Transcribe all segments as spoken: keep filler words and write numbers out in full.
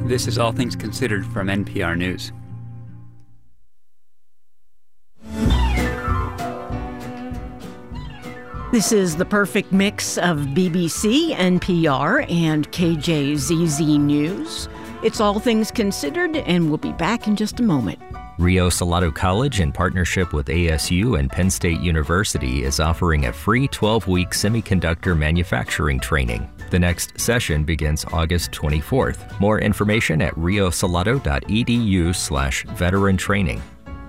This is All Things Considered from N P R News. This is the perfect mix of B B C, N P R, and K J Z Z News. It's All Things Considered, and we'll be back in just a moment. Rio Salado College, in partnership with A S U and Penn State University, is offering a free twelve-week semiconductor manufacturing training. The next session begins August twenty-fourth. More information at riosalado.edu slash veteran training.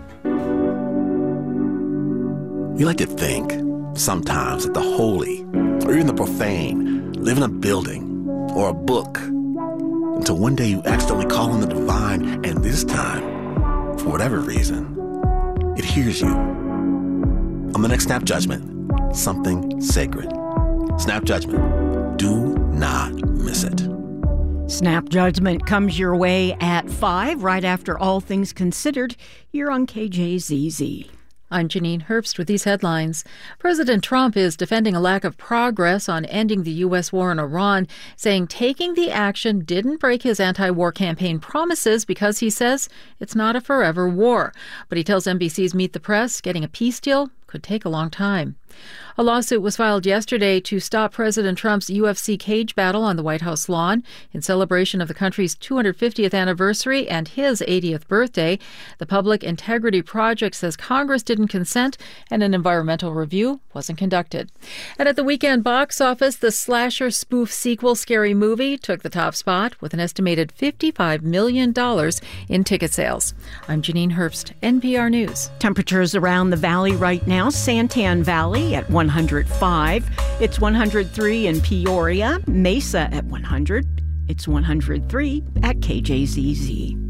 We like to think sometimes that the holy, or even the profane, live in a building or a book, until one day you accidentally call on the divine, and this time, for whatever reason, it hears you. On the next Snap Judgment, something sacred. Snap Judgment. Do not miss it. Snap Judgment comes your way at five, right after All Things Considered, here on K J Z Z. I'm Janine Herbst with these headlines. President Trump is defending a lack of progress on ending the U S war in Iran, saying taking the action didn't break his anti-war campaign promises because he says it's not a forever war. But he tells N B C's Meet the Press getting a peace deal could take a long time. A lawsuit was filed yesterday to stop President Trump's U F C cage battle on the White House lawn in celebration of the country's two hundred fiftieth anniversary and his eightieth birthday. The Public Integrity Project says Congress didn't consent and an environmental review wasn't conducted. And at the weekend box office, the slasher spoof sequel Scary Movie took the top spot with an estimated fifty-five million dollars in ticket sales. I'm Janine Herbst, N P R News. Temperatures around the valley right now. Santan Valley at one hundred five. It's one hundred three in Peoria. Mesa at one hundred. It's one hundred three at K J Z Z.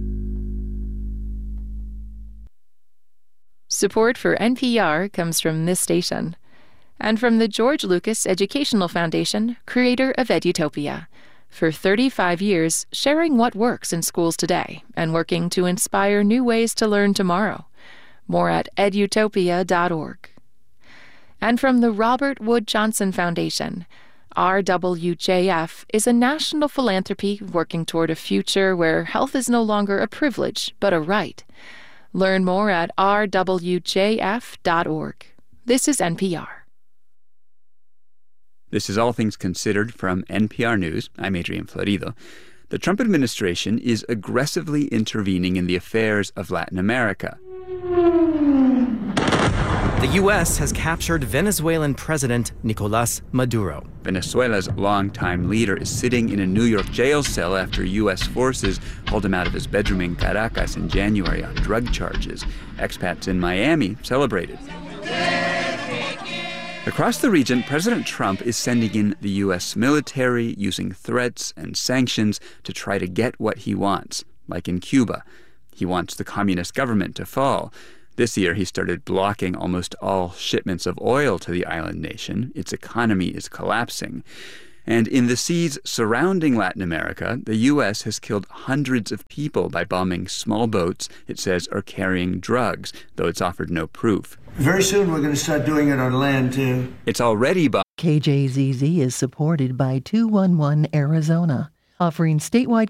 Support for N P R comes from this station and from the George Lucas Educational Foundation, creator of Edutopia. For thirty-five years, sharing what works in schools today and working to inspire new ways to learn tomorrow. More at edutopia dot org. And from the Robert Wood Johnson Foundation, R W J F is a national philanthropy working toward a future where health is no longer a privilege, but a right. Learn more at r w j f dot org. This is N P R. This is All Things Considered from N P R News. I'm Adrian Florido. The Trump administration is aggressively intervening in the affairs of Latin America. The U S has captured Venezuelan President Nicolás Maduro. Venezuela's longtime leader is sitting in a New York jail cell after U S forces hauled him out of his bedroom in Caracas in January on drug charges. Expats in Miami celebrated. Across the region, President Trump is sending in the U S military, using threats and sanctions to try to get what he wants, like in Cuba. He wants the communist government to fall. This year, he started blocking almost all shipments of oil to the island nation. Its economy is collapsing. And in the seas surrounding Latin America, the U S has killed hundreds of people by bombing small boats it says are carrying drugs, though it's offered no proof. Very soon, we're going to start doing it on land, too. It's already bombed. K J Z Z is supported by two one one Arizona, offering statewide